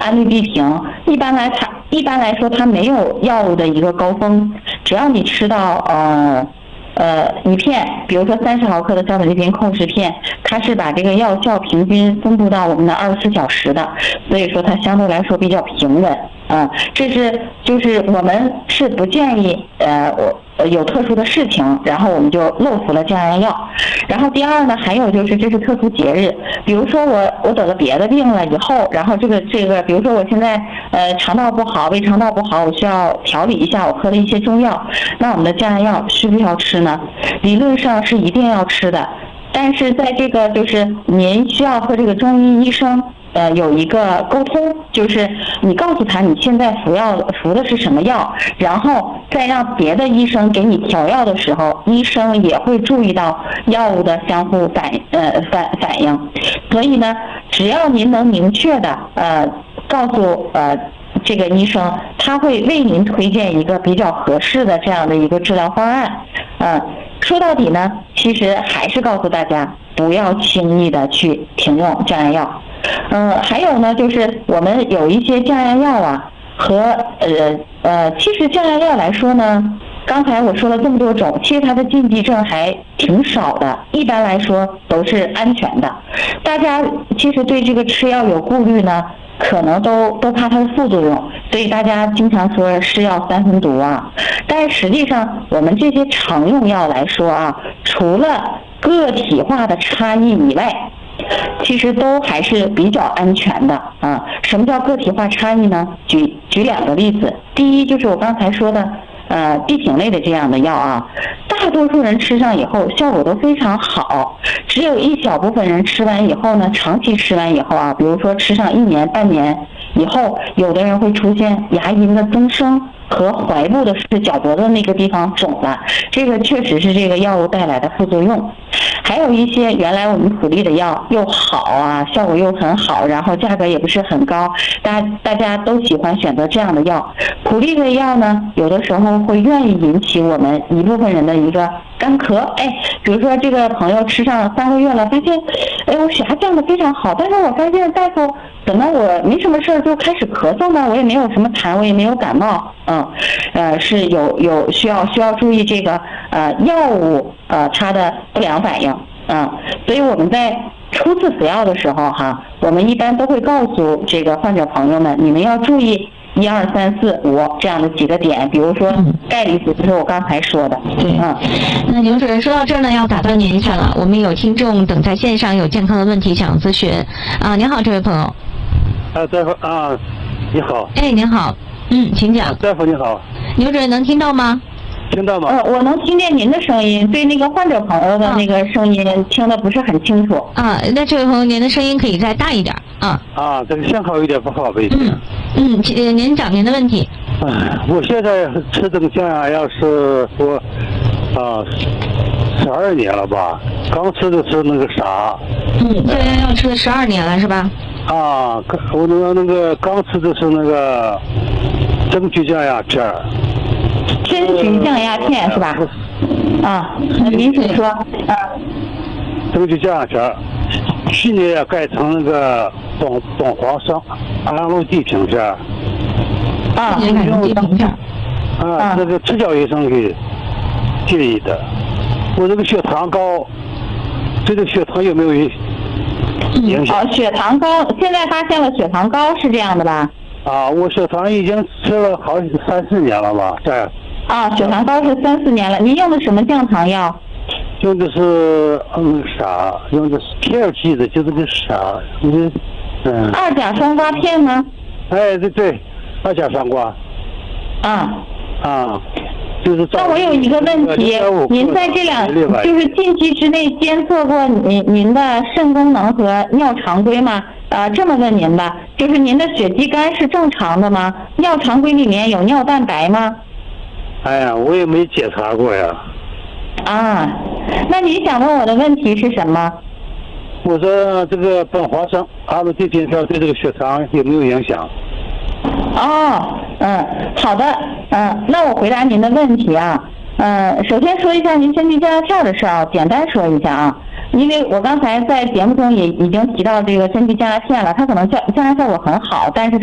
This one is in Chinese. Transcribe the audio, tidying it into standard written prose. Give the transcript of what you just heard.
氨氯吡平，一般来说它没有药物的一个高峰，只要你吃到一片，比如说30毫克的硝苯利平控制片，它是把这个药效平均分布到我们的24小时的，所以说它相对来说比较平稳。这是就是我们是不建议有特殊的事情，然后我们就漏服了降压药。然后第二呢，还有就是这是特殊节日，比如说我得了别的病了以后，然后这个，比如说我现在肠道不好，胃肠道不好，我需要调理一下，我喝了一些中药，那我们的降压药需不需要吃呢？理论上是一定要吃的，但是在这个就是您需要和这个中医医生有一个沟通，就是你告诉他你现在服的是什么药，然后再让别的医生给你调药的时候，医生也会注意到药物的相互反应。所以呢，只要您能明确的告诉这个医生，他会为您推荐一个比较合适的这样的一个治疗方案。说到底呢，其实还是告诉大家不要轻易的去停用降压药。还有呢，就是我们有一些降压药啊，和其实降压药来说呢，刚才我说了这么多种，其实它的禁忌症还挺少的，一般来说都是安全的。大家其实对这个吃药有顾虑呢，可能都怕它的副作用，所以大家经常说是药三分毒啊。但是实际上，我们这些常用药来说啊，除了个体化的差异以外，其实都还是比较安全的啊。什么叫个体化差异呢？举2个例子。第一就是我刚才说的地平类的这样的药啊，大多数人吃上以后效果都非常好，只有一小部分人吃完以后呢，长期吃完以后啊，比如说吃上1年半年以后，有的人会出现牙龈的增生和怀部的是脚脖子那个地方肿了，这个确实是这个药物带来的副作用。还有一些原来我们普利的药又好啊，效果又很好，然后价格也不是很高，大家都喜欢选择这样的药。普利的药呢，有的时候会愿意引起我们一部分人的一个干咳。比如说这个朋友吃上3个月了，发现我血压降得非常好，但是我发现大夫怎么我没什么事儿就开始咳嗽呢？我也没有什么痰，我也没有感冒。是有需要注意这个药物它的不良反应。所以我们在初次服药的时候我们一般都会告诉这个患者朋友们，你们要注意1、2、3、4、5这样的几个点，比如说钙离子，就是我刚才说的。 对，那牛主任说到这儿呢，要打断您一下了。我们有听众等在线上有健康的问题想咨询您好，这位朋友。 大夫你好。 您好，请讲。 大夫你好。 牛主任能听到吗？ 听到吗？ 我能听见您的声音，对那个患者朋友的那个声音听得不是很清楚。 那这位朋友，您的声音可以再大一点。 这个信号有点不好，背景。 您讲您的问题。 我现在吃这个降压药是说12年了吧，刚吃的是那个啥。 降压药吃了12年了是吧？ 我那个刚吃的是那个针具降压片。 针具降压片是吧？您请说。 针具降压片，去年改成那个东黄生氨氯吡平片。 去年改成地平片。 这个支教医生给建议的。我这个血糖高，这个血糖有没有影响？ 血糖高，现在发现了血糖高是这样的吧？ 我血糖已经吃了好3、4年了吧？ 血糖高是3、4年了。您用的什么降糖药？ 用的是用的是片剂的，就是个啥 2甲双胍片吗？ 对，2甲双胍。就是。 那我有一个问题，您在这就是近期之内监测过您的肾功能和尿常规吗？这么问您吧，就是您的血肌酐是正常的吗？尿常规里面有尿蛋白吗？ 我也没检查过呀。 那您想问我的问题是什么？ 我说这个苯华生氨氯吡平片对这个血糖有没有影响？ 好的，那我回答您的问题首先说一下您针具降压片的事简单说一下因为我刚才在节目中也已经提到这个针具降压片了，它可能降压效果很好，但是